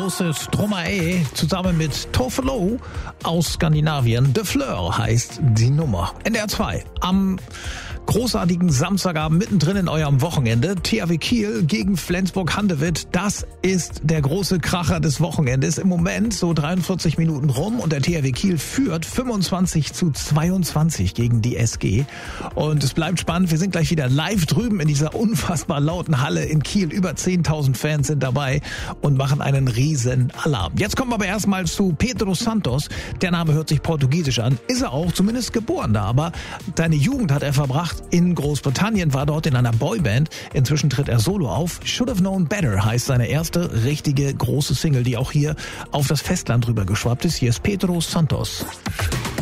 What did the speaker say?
große Stromae zusammen mit Tofelo aus Skandinavien. The Fleur heißt die Nummer. NDR 2 am großartigen Samstagabend mittendrin in eurem Wochenende. THW Kiel gegen Flensburg-Handewitt. Das ist der große Kracher des Wochenendes. Im Moment so 43 Minuten rum und der THW Kiel führt 25-22 gegen die SG. Und es bleibt spannend. Wir sind gleich wieder live drüben in dieser unfassbar lauten Halle in Kiel. Über 10.000 Fans sind dabei und machen einen riesen Alarm. Jetzt kommen wir aber erstmal zu Pedro Santos. Der Name hört sich portugiesisch an. Ist er auch, zumindest geboren da. Aber seine Jugend hat er verbracht in Großbritannien, war dort in einer Boyband. Inzwischen tritt er solo auf. Should Have Known Better heißt seine erste richtige große Single, die auch hier auf das Festland rüber geschwappt ist. Hier ist Pedro Santos.